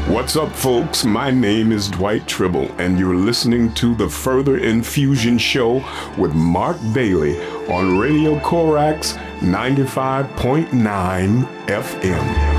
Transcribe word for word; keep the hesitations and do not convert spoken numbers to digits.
What's up, folks? My name is Dwight Tribble, and you're listening to the Further Infusion Show with Mark Bailey on Radio Corax ninety-five point nine F M.